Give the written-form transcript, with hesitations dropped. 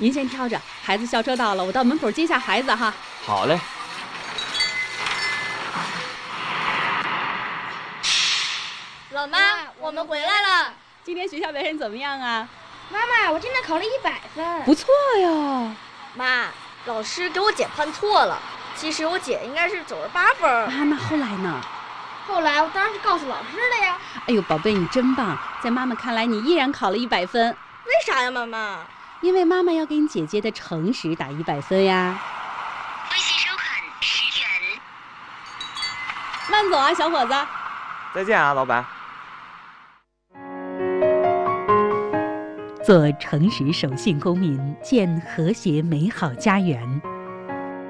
您先挑着，孩子校车到了，我到门口接下孩子哈。 好嘞。 老妈，我们回来了。 今天学校表现怎么样啊？ 妈妈，我今天考了100分。 不错呀。 妈，老师给我姐判错了，其实我姐应该是98分。 啊，那后来呢？ 后来我当然是告诉老师了呀。 哎呦，宝贝，你真棒！在妈妈看来，你依然考了100分。 为啥呀，妈妈？ 因为妈妈要给你姐姐的诚实打100分呀。 微信收款10元。 慢走啊，小伙子。 再见啊，老板。 做诚实守信公民，建和谐美好家园。